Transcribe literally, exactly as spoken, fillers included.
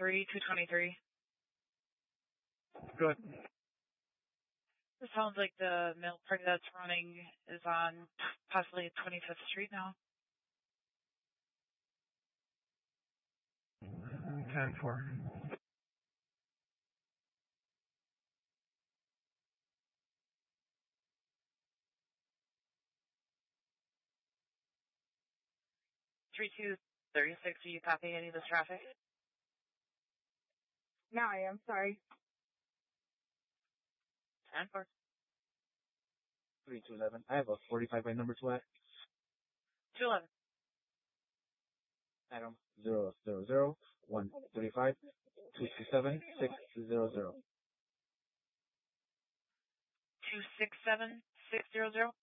three, two twenty-three. Good. It sounds like the mail party that's running is on possibly twenty-fifth Street now. ten four. three two thirty-six, are you copying any of this traffic? No, I am sorry. ten four. three two eleven. I have a forty-five by number two at. two eleven. Adam, zero zero zero one thirty-five two six seven six zero zero. two six seven six zero zero.